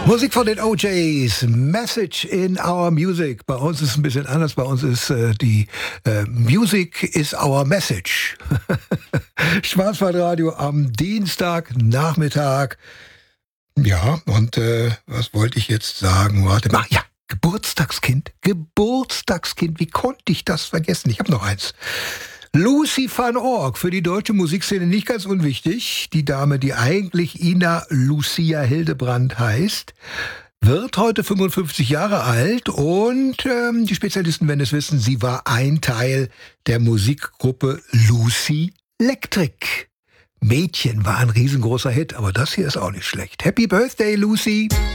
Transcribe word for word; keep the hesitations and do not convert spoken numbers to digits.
Musik von den O Js, Message in Our Music. Bei uns ist es ein bisschen anders. Bei uns ist äh, die äh, Music is our Message. Schwarzwaldradio am Dienstagnachmittag. Ja, und äh, was wollte ich jetzt sagen? Warte mal, ja, Geburtstagskind. Geburtstagskind, wie konnte ich das vergessen? Ich habe noch eins. Lucy van Org, für die deutsche Musikszene nicht ganz unwichtig. Die Dame, die eigentlich Ina Lucia Hildebrand heißt, wird heute fünfundfünfzig Jahre alt und ähm, die Spezialisten werden es wissen, sie war ein Teil der Musikgruppe Lucy Electric. Mädchen war ein riesengroßer Hit, aber das hier ist auch nicht schlecht. Happy Birthday, Lucy!